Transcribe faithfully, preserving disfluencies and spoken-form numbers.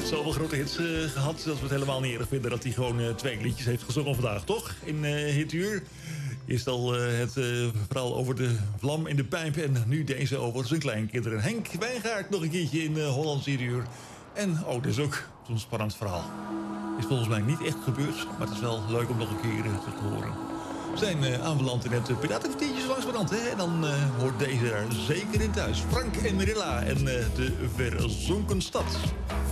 Zoveel grote hits uh, gehad dat we het helemaal niet erg vinden dat hij gewoon uh, twee liedjes heeft gezongen vandaag, toch? In uh, Hituur is al uh, het uh, verhaal over de vlam in de pijp en nu deze over zijn kleinkinderen. Henk Wijngaard nog een keertje in uh, Hollands Hituur. En oh, dit is ook zo'n spannend verhaal. Is volgens mij niet echt gebeurd, maar het is wel leuk om nog een keer uh, te horen. We zijn uh, aanbeland in het uh, piratenkwartiertje langs Brand, hè? En dan uh, hoort deze er zeker in thuis. Frank en Marilla en uh, de Verzonken Stad.